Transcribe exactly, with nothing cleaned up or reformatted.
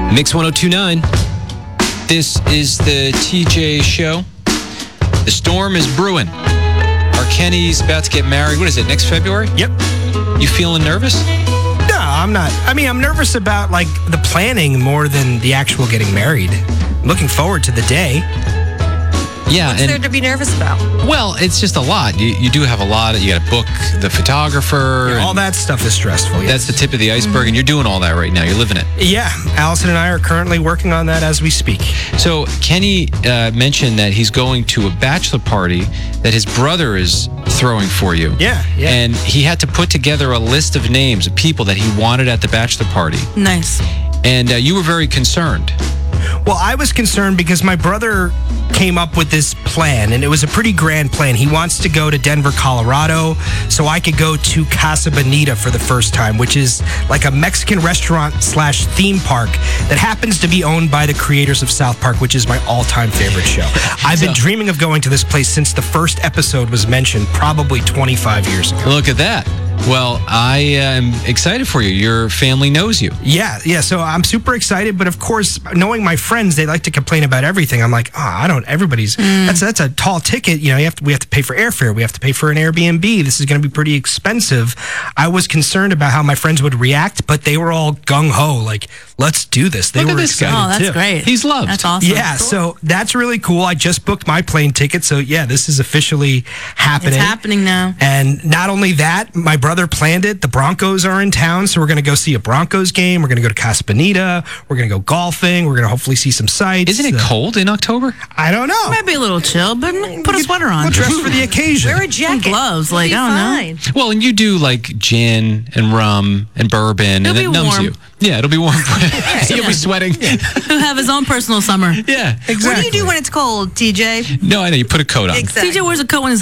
Mix one oh two point nine. This is the T J Show. The storm is brewing. Our Kenny's about to get married. What is it, next February? Yep. You feeling nervous? No, I'm not. I mean, I'm nervous about, like, the planning more than the actual getting married. I'm looking forward to the day. Yeah. What's and, there to be nervous about? Well, it's just a lot. You, you do have a lot. You got to book the photographer. Yeah, all and that stuff is stressful. Yes. That's the tip of the iceberg, Mm-hmm. and you're doing all that right now. You're living it. Yeah, Allison and I are currently working on that as we speak. So Kenny uh, mentioned that he's going to a bachelor party that his brother is throwing for you. Yeah, yeah. And he had to put together a list of names of people that he wanted at the bachelor party. Nice. And uh, you were very concerned. Well, I was concerned because my brother came up with this plan, and it was a pretty grand plan. He wants to go to Denver, Colorado, so I could go to Casa Bonita for the first time, which is like a Mexican restaurant slash theme park that happens to be owned by the creators of South Park, which is my all-time favorite show. I've been So- dreaming of going to this place since the first episode was mentioned, probably twenty-five years ago. Look at that. Well, I am excited for you. Your family knows you. Yeah, yeah. So I'm super excited, but of course, knowing my friends, they like to complain about everything. I'm like, oh, I don't. Everybody's that's that's a tall ticket. You know, you have to, we have to pay for airfare. We have to pay for an Airbnb. This is going to be pretty expensive. I was concerned about how my friends would react, but they were all gung ho, like, let's do this. They Look at were this guy. excited Oh, that's too. great. He's loved. That's awesome. Yeah, so that's really cool. I just booked my plane ticket, so yeah, this is officially happening. It's happening now. And not only that, my brother planned it. The Broncos are in town, so we're going to go see a Broncos game. We're going to go to Casa Bonita. We're going to go golfing. We're going to hopefully see some sights. Isn't it Uh, cold in October? I don't know. Might be a little chill, but put a sweater on. We'll dress for the occasion. Wear a Some jacket. gloves, You'll like, be I don't know. fine. Well, and you do like gin and rum and bourbon, It'll and it be numbs warm. you. Yeah, it'll be warm. You'll be sweating. Who have his own personal summer. Yeah, What do you do when it's cold, T J? No, I know. You put a coat on. Exactly. T J wears a coat when it's